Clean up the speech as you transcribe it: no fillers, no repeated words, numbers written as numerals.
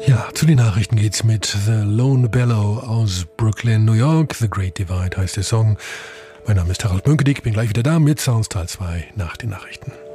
Ja, zu den Nachrichten geht's mit The Lone Bellow aus Brooklyn, New York. The Great Divide heißt der Song. Mein Name ist Harald Bönkedick, bin gleich wieder da mit Sounds Teil 2 nach den Nachrichten.